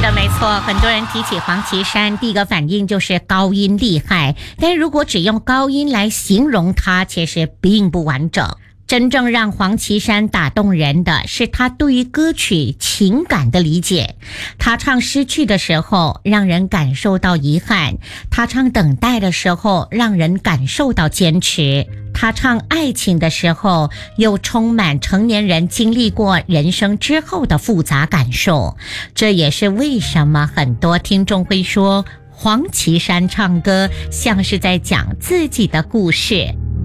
的，没错，很多人提起黄绮珊，第一个反应就是高音厉害，但如果只用高音来形容她，其实并不完整。真正让黄绮珊打动人的是她对于歌曲情感的理解。她唱失去的时候，让人感受到遗憾；她唱等待的时候，让人感受到坚持；她唱爱情的时候，又充满成年人经历过人生之后的复杂感受。这也是为什么很多听众会说，黄绮珊唱歌像是在讲自己的故事。